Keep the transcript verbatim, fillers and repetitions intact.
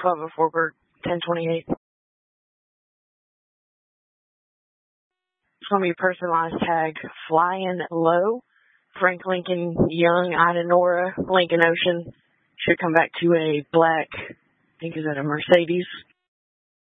twelve oh four Burke, ten twenty-eight. It's going to be personalized tag Flying Low. Frank Lincoln Young, Ida Nora, Lincoln Ocean. Should come back to a black, I think is that a Mercedes.